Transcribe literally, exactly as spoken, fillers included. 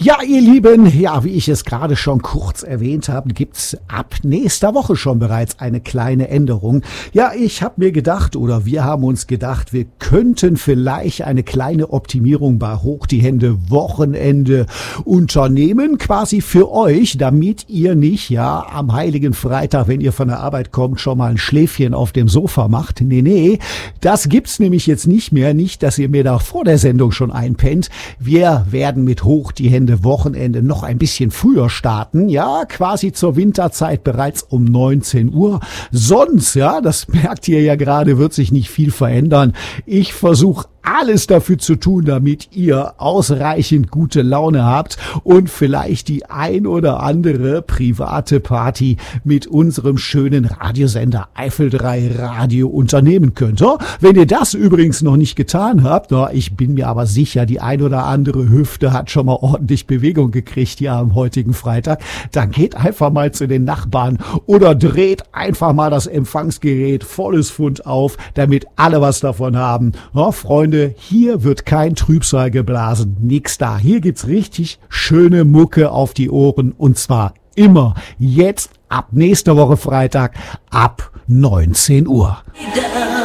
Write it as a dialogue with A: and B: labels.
A: Ja, ihr Lieben, ja, wie ich es gerade schon kurz erwähnt habe, gibt's ab nächster Woche schon bereits eine kleine Änderung. Ja, ich habe mir gedacht, oder wir haben uns gedacht, wir könnten vielleicht eine kleine Optimierung bei Hoch die Hände Wochenende unternehmen, quasi für euch, damit ihr nicht, ja, am Heiligen Freitag, wenn ihr von der Arbeit kommt, schon mal ein Schläfchen auf dem Sofa macht. Nee, nee, das gibt's nämlich jetzt nicht mehr. Nicht, dass ihr mir da vor der Sendung schon einpennt. Wir werden mit Hoch die Hände Wochenende noch ein bisschen früher starten, ja, quasi zur Winterzeit bereits um neunzehn Uhr. Sonst, ja, das merkt ihr ja gerade, wird sich nicht viel verändern. Ich versuche alles dafür zu tun, damit ihr ausreichend gute Laune habt und vielleicht die ein oder andere private Party mit unserem schönen Radiosender Eifel drei Radio unternehmen könnt. Ja? Wenn ihr das übrigens noch nicht getan habt, ja, ich bin mir aber sicher, die ein oder andere Hüfte hat schon mal ordentlich Bewegung gekriegt hier am heutigen Freitag, dann geht einfach mal zu den Nachbarn oder dreht einfach mal das Empfangsgerät volles Pfund auf, damit alle was davon haben. Ja, Freunde, hier wird kein Trübsal geblasen, nix da. Hier gibt's richtig schöne Mucke auf die Ohren und zwar immer jetzt ab nächster Woche Freitag ab neunzehn Uhr.